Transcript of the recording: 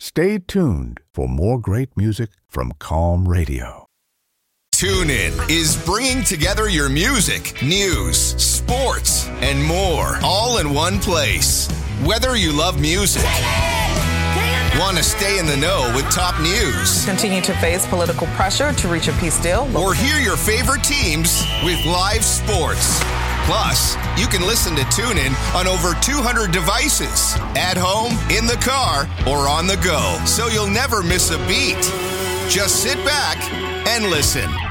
Stay tuned for more great music from Calm Radio. TuneIn is bringing together your music, news, sports, and more, all in one place. Whether you love music, want to stay in the know with top news, continue to face political pressure to reach a peace deal, or hear your favorite teams with live sports. Plus, you can listen to TuneIn on over 200 devices, at home, in the car, or on the go, so you'll never miss a beat. Just sit back and listen.